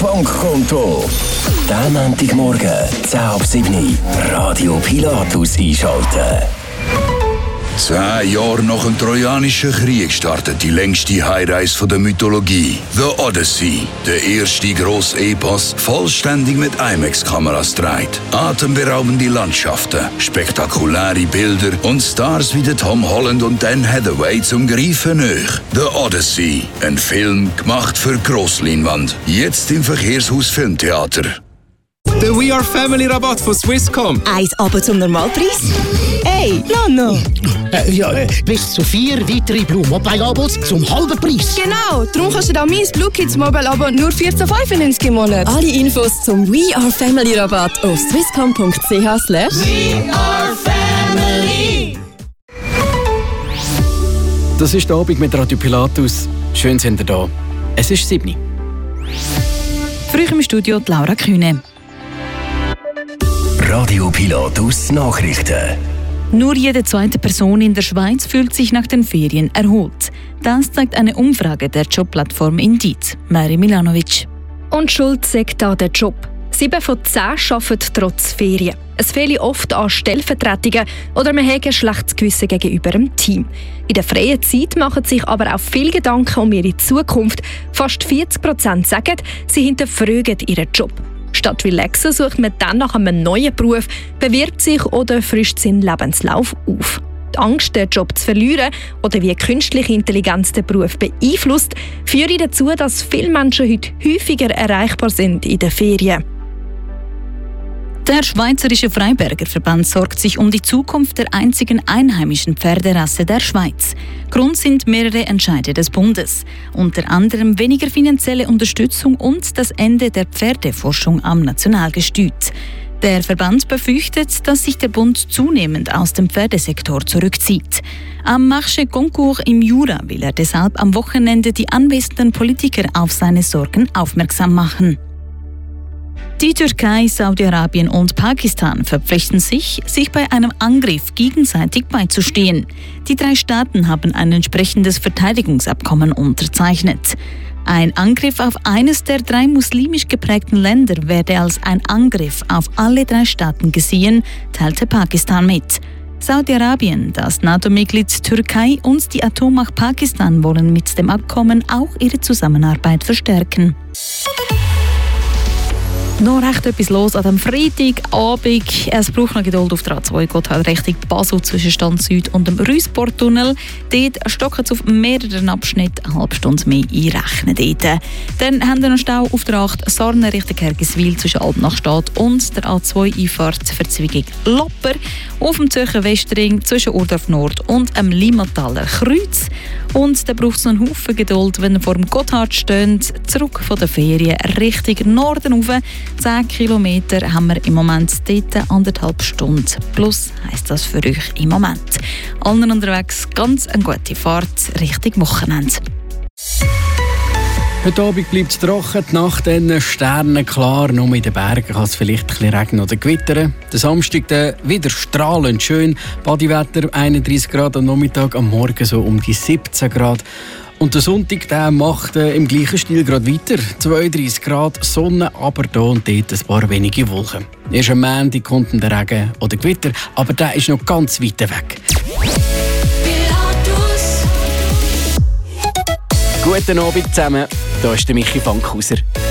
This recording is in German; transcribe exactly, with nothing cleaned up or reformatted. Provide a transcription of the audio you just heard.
Bankkonto. Den Montagmorgen, zehn ab sieben, Radio Pilatus einschalten. Zehn Jahre nach dem Trojanischen Krieg startet die längste Heimreise der Mythologie. The Odyssey, der erste grosse Epos, vollständig mit IMAX-Kameras gedreht. Atemberaubende Landschaften, spektakuläre Bilder und Stars wie Tom Holland und Dan Hathaway zum Greifen nach. The Odyssey, ein Film gemacht für Grossleinwand. Jetzt im Verkehrshaus Filmtheater. Der We Are Family Rabatt von Swisscom. Eins aber zum Normalpreis? Hey, Nano! Äh, ja, äh, bis zu vier weitere Blue Mobile Abos zum halben Preis. Genau, darum kannst du da mein Blue Kids Mobile Abo nur vierzehn fünfundneunzig im Monat. Alle Infos zum We Are Family Rabatt auf swisscom punkt c h slash We Are Family. Das ist der Abend mit Radio Pilatus. Schön sind ihr da. Es ist sieben. Früh im Studio die Laura Kühne. Radio Pilatus Nachrichten. Nur jede zweite Person in der Schweiz fühlt sich nach den Ferien erholt. Das zeigt eine Umfrage der Jobplattform Indeed. Mary Milanovic. Und schuld sagt da der Job. Sieben von zehn arbeiten trotz Ferien. Es fehle oft an Stellvertretungen oder man hat ein schlechtes Gewissen gegenüber dem Team. In der freien Zeit machen sich aber auch viele Gedanken um ihre Zukunft. Fast vierzig Prozent sagen, sie hinterfragen ihren Job. Statt relaxen sucht man dann nach einem neuen Beruf, bewirbt sich oder frischt seinen Lebenslauf auf. Die Angst, den Job zu verlieren oder wie künstliche Intelligenz den Beruf beeinflusst, führt dazu, dass viele Menschen heute häufiger erreichbar sind in den Ferien. Der Schweizerische Freibergerverband sorgt sich um die Zukunft der einzigen einheimischen Pferderasse der Schweiz. Grund sind mehrere Entscheide des Bundes, unter anderem weniger finanzielle Unterstützung und das Ende der Pferdeforschung am Nationalgestüt. Der Verband befürchtet, dass sich der Bund zunehmend aus dem Pferdesektor zurückzieht. Am Marché Concours im Jura will er deshalb am Wochenende die anwesenden Politiker auf seine Sorgen aufmerksam machen. Die Türkei, Saudi-Arabien und Pakistan verpflichten sich, sich bei einem Angriff gegenseitig beizustehen. Die drei Staaten haben ein entsprechendes Verteidigungsabkommen unterzeichnet. Ein Angriff auf eines der drei muslimisch geprägten Länder werde als ein Angriff auf alle drei Staaten gesehen, teilte Pakistan mit. Saudi-Arabien, das NATO-Mitglied Türkei und die Atommacht Pakistan wollen mit dem Abkommen auch ihre Zusammenarbeit verstärken. Noch recht etwas los an dem Freitagabend. Es braucht noch Geduld auf der A zwei, geht halt Richtung Basel zwischen Stand Süd und dem Rüsportunnel. Dort stocken es auf mehreren Abschnitten eine halbe Stunde mehr einrechnen. Dort. Dann haben wir noch Stau auf der acht Sarnen Richtung Hergiswil zwischen Albnachstadt und der A zwei Einfahrt Verzweigung Lopper. Auf dem Zürcher Westring zwischen Urdorf Nord und dem Limmataler Kreuz. Und da braucht es noch einen Haufen Geduld, wenn ihr vor dem Gotthard steht, zurück von der Ferien Richtung Norden rauf. zehn Kilometer haben wir im Moment dort anderthalb Stunden. Plus heisst das für euch im Moment. Allen unterwegs ganz eine gute Fahrt Richtung Wochenende. Heute Abend bleibt es trocken, die Nacht dann sternenklar. Nur in den Bergen kann es vielleicht ein bisschen regnen oder gewittern. Der Samstag dann wieder strahlend schön. Badiwetter einunddreißig Grad am Nachmittag, am Morgen so um die siebzehn Grad. Und der Sonntag der macht äh, im gleichen Stil gerade weiter. zweiunddreißig Grad, Sonne, aber da und dort ein paar wenige Wolken. Erst am Montag kommt der Regen oder Gewitter, aber der ist noch ganz weit weg. Guten Abend zusammen, hier ist der Michi Fankhauser.